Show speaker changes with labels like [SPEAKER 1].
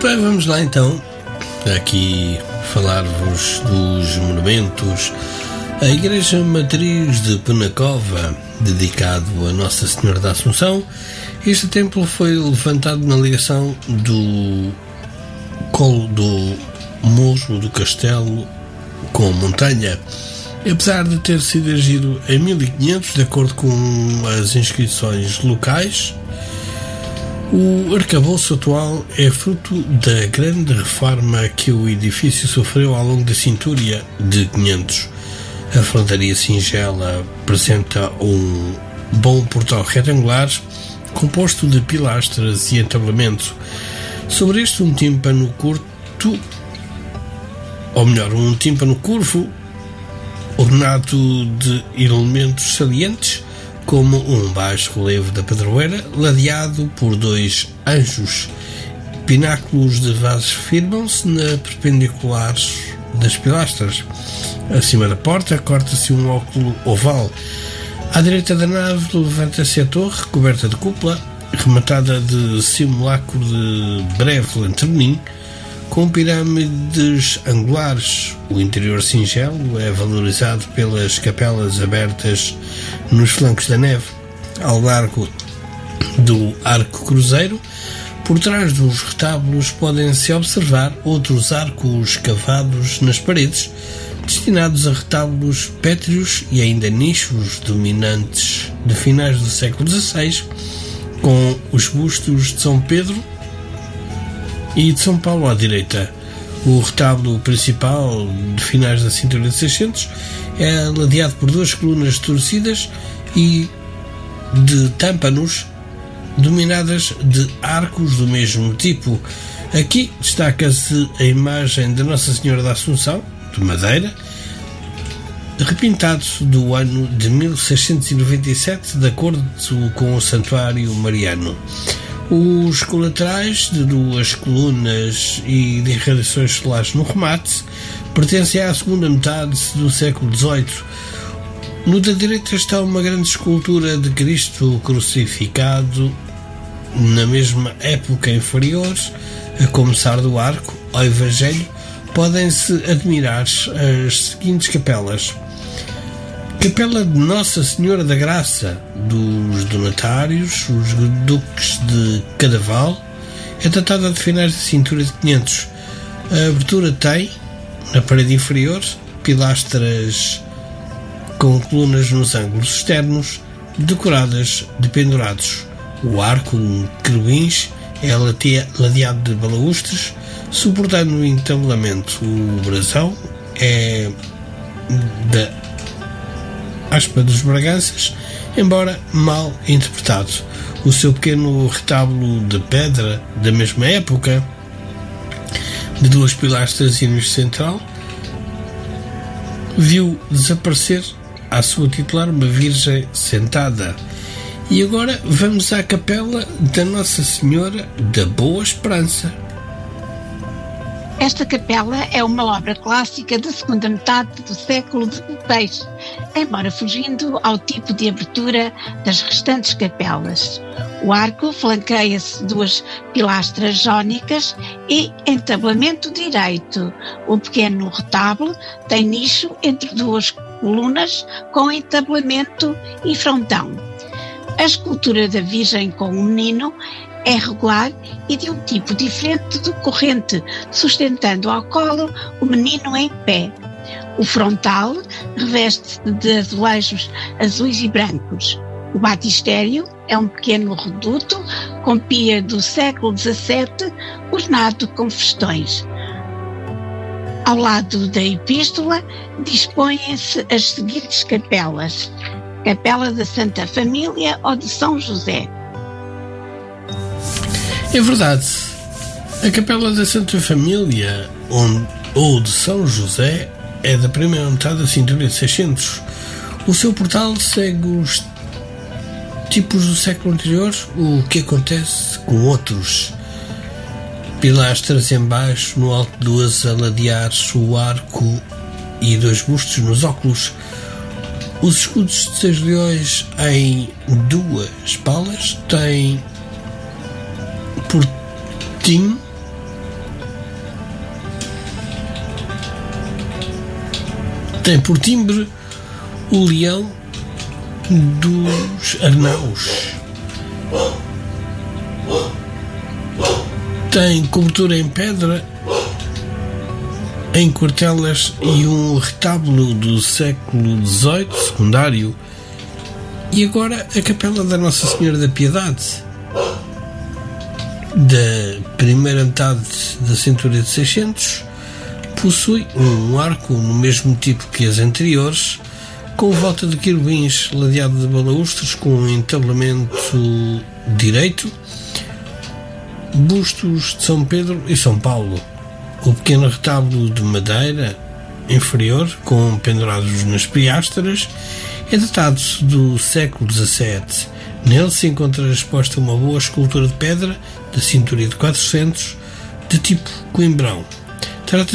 [SPEAKER 1] bem, vamos lá então aqui falar-vos dos monumentos. A Igreja Matriz de Penacova, dedicado a Nossa Senhora da Assunção. Este templo foi levantado na ligação do colo do morro do castelo com a montanha. Apesar de ter sido erigido em 1500, de acordo com as inscrições locais, o arcabouço atual é fruto da grande reforma que o edifício sofreu ao longo da cintura de 500. A frontaria singela apresenta um bom portal retangular composto de pilastras e entablamento. Sobre este, um tímpano curto, ou melhor, um tímpano curvo, ornado de elementos salientes, como um baixo relevo da padroeira, ladeado por dois anjos. Pináculos de vasos firmam-se na perpendicular das pilastras. Acima da porta corta-se um óculo oval. À direita da nave levanta-se a torre, coberta de cúpula, rematada de simulacro de breve lanternim, com pirâmides angulares. O interior singelo é valorizado pelas capelas abertas nos flancos da neve. Ao largo do arco cruzeiro, por trás dos retábulos, podem-se observar outros arcos cavados nas paredes, destinados a retábulos pétreos e ainda nichos dominantes de finais do século XVI, com os bustos de São Pedro e de São Paulo à direita. O retábulo principal de finais da cintura de 600 é ladeado por duas colunas torcidas e de tâmpanos dominadas de arcos do mesmo tipo. Aqui destaca-se a imagem da Nossa Senhora da Assunção, de madeira, repintado do ano de 1697, de acordo com o Santuário Mariano. Os colaterais de duas colunas e de irradiações solares no remate pertencem à segunda metade do século XVIII. No da direita está uma grande escultura de Cristo crucificado na mesma época inferior, a começar do arco ao Evangelho. Podem-se admirar as seguintes capelas: Capela de Nossa Senhora da Graça dos Donatários, os Duques de Cadaval, é datada de finais da cintura de 500. A abertura tem, na parede inferior, pilastras com colunas nos ângulos externos, decoradas de pendurados. O arco, querubins, é ladeado de balaústres, suportando o entabelamento. O brasão é da Aspa dos Braganças, embora mal interpretado. O seu pequeno retábulo de pedra da mesma época, de duas pilastras e no central, viu desaparecer à sua titular uma Virgem sentada. E agora vamos à capela da Nossa Senhora da Boa Esperança.
[SPEAKER 2] Esta capela é uma obra clássica da segunda metade do século XVI, embora fugindo ao tipo de abertura das restantes capelas. O arco flanqueia-se de duas pilastras jónicas e entablamento direito. O pequeno retábulo tem nicho entre duas colunas com entablamento e frontão. A escultura da Virgem com o menino é regular e de um tipo diferente do corrente, sustentando ao colo o menino em pé. O frontal reveste-se de azulejos azuis e brancos. O batistério é um pequeno reduto com pia do século XVII, ornado com festões. Ao lado da epístola dispõem-se as seguintes capelas: Capela da Santa Família ou de São José.
[SPEAKER 1] É verdade. A Capela da Santa Família ou de São José é da primeira metade da cintura de 600. O seu portal segue os tipos do século anterior, o que acontece com outros. Pilastras em baixo, no alto duas a ladear-se o arco e dois bustos nos óculos. Os escudos de 6 leões em duas palas têm portinho Tem por timbre o leão dos Arnaus. Tem cobertura em pedra, em cortelas, e um retábulo do século XVIII, secundário. E agora a Capela da Nossa Senhora da Piedade, da primeira metade da centúria de 600, possui um arco no mesmo tipo que as anteriores, com volta de querubins ladeado de balaústres com um entabelamento direito, bustos de São Pedro e São Paulo. O pequeno retábulo de madeira inferior, com pendurados nas piastras, é datado do século XVII. Nele se encontra exposta uma boa escultura de pedra da cintura de 400, de tipo coimbrão. Trata